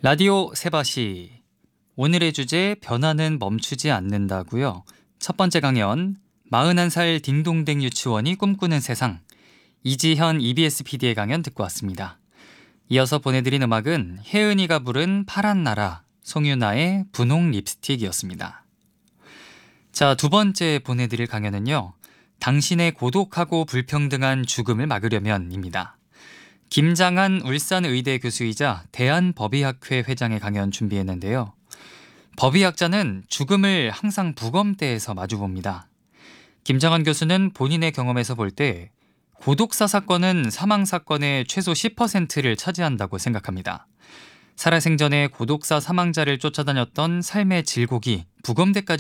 라디오 세바시. 오늘의 주제 변화는 멈추지 않는다고요. 첫 번째 강연 41살 딩동댕 유치원이 꿈꾸는 세상. 이지현 EBS PD의 강연 듣고 왔습니다. 이어서 보내드린 음악은 혜은이가 부른 파란 나라, 송유나의 분홍 립스틱이었습니다. 자, 두 번째 보내드릴 강연은요. 당신의 고독하고 불평등한 죽음을 막으려면입니다. 김장한 울산의대 교수이자 대한법의학회 회장의 강연 준비했는데요. 법의학자는 죽음을 항상 부검대에서 마주봅니다. 김장한 교수는 본인의 경험에서 볼 때 고독사 사건은 사망 사건의 최소 10%를 차지한다고 생각합니다. 살아생전에 고독사 사망자를 쫓아다녔던 삶의 질곡이 부검대까지